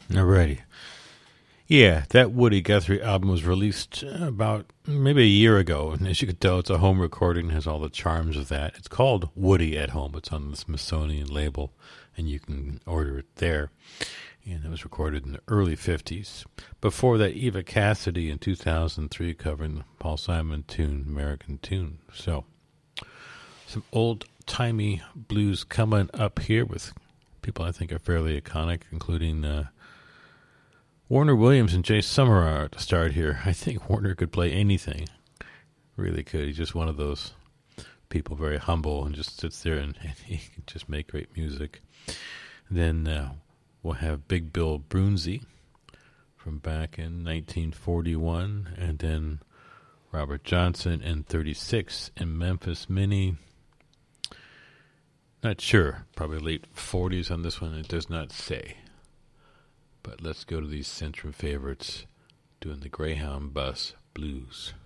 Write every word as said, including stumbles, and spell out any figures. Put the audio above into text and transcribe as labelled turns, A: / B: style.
A: Alrighty. Yeah, that Woody Guthrie album was released about maybe a year ago, and as you can tell, it's a home recording, has all the charms of that. It's called Woody at Home. It's on the Smithsonian label, and you can order it there. And it was recorded in the early fifties. Before that, Eva Cassidy in two thousand three covering the Paul Simon tune, American Tune. So, some old-timey blues coming up here with people I think are fairly iconic, including uh, Warner Williams and Jay Summerar to start here. I think Warner could play anything. Really could. He's just one of those people, very humble, and just sits there and, and he can just make great music. Then uh, we'll have Big Bill Broonzy from back in nineteen forty-one, and then Robert Johnson in thirty-six in Memphis Minnie. Not sure. Probably late forties on this one. It does not say. But let's go to these Centrum favorites doing the Greyhound Bus Blues.